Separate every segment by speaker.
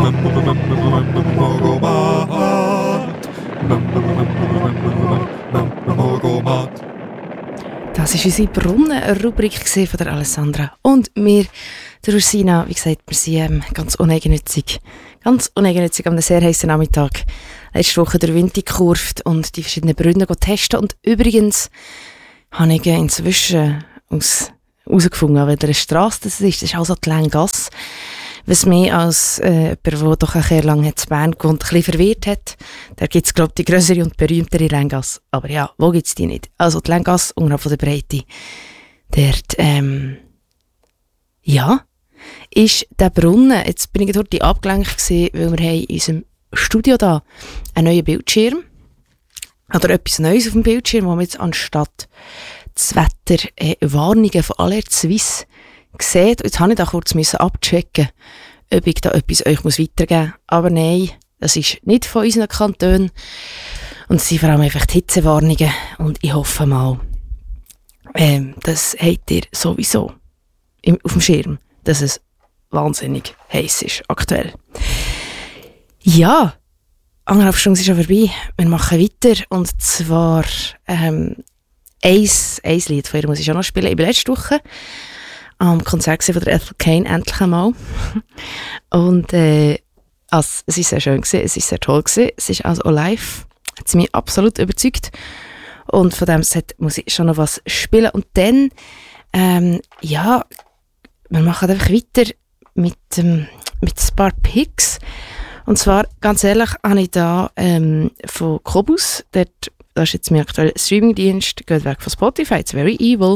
Speaker 1: Das war unsere Brunnen-Rubrik von der Alessandra und mir, der Ursina. Wie gesagt, wir sind ganz uneigennützig am sehr heißen Nachmittag letzte Woche der Wind gekurvt und die verschiedenen Brunnen testen. Und übrigens habe ich inzwischen herausgefunden, welche Strasse das ist. Das ist also die Länggasse. Was mich als jemand, der doch ein sehr lange in Bern gewohnt, ein bisschen verwirrt hat. Da gibt es, glaube ich, die grössere und berühmtere Länggasse. Aber ja, wo gibt es die nicht? Also die Länggasse unterhalb von der Breite. Dort, ja, ist der Brunnen. Jetzt bin ich dort abgelenkt gewesen, weil wir haben in unserem Studio da einen neuen Bildschirm. Oder etwas Neues auf dem Bildschirm, wo wir jetzt anstatt das Wetter Warnungen von Alert Suisse sehen. Jetzt habe ich da kurz abchecken, ob ich da etwas euch weitergeben muss. Aber nein, das ist nicht von unseren Kantonen. Und es sind vor allem einfach die Hitzewarnungen. Und ich hoffe mal, das habt ihr sowieso auf dem Schirm, dass es wahnsinnig heiß ist aktuell. Ja, 1,5 Stunden ist schon vorbei. Wir machen weiter. Und zwar ein Lied von ihr muss ich auch noch spielen. Ich war letzte Woche am Konzert von der Ethel Cain endlich einmal. Und es war sehr schön gewesen, es war sehr toll gewesen. Es ist also auch live. Hat sie mich absolut überzeugt. Und von dem Set muss ich schon noch was spielen. Und dann, ja, wir machen einfach weiter mit ein paar Picks. Und zwar, ganz ehrlich, habe ich da von Qobuz, das ist jetzt mein aktueller Streamingdienst, geht weg von Spotify, it's very evil.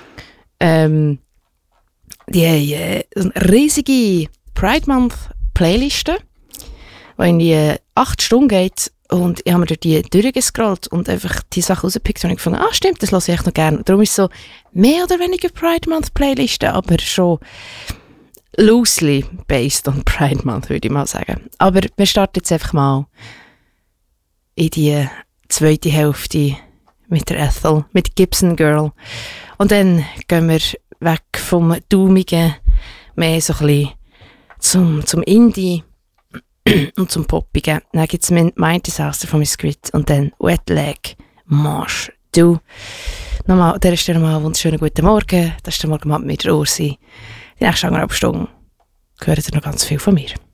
Speaker 1: Die haben eine riesige Pride Month Playliste, die in die 8 Stunden geht. Und ich habe mir dort die durchgescrollt und einfach die Sachen rausgepickt und ich gefunden, stimmt, das höre ich echt noch gerne. Darum ist es so mehr oder weniger Pride Month Playliste, aber schon loosely based on Pride Month, würde ich mal sagen. Aber wir starten jetzt einfach mal in die zweite Hälfte mit der Ethel, mit Gibson Girl. Und dann gehen wir weg vom Daumigen, mehr so ein bisschen zum Indie und zum Poppigen. Dann gibt es mein Disaster von Miss Grit und dann Wet Leg, Marsch. Du, nochmal, an dieser Stelle mal einen wunderschönen guten Morgen. Das ist der Morgenmann mit der Ursi. Die nächste 1,5 Stunden hören ihr noch ganz viel von mir.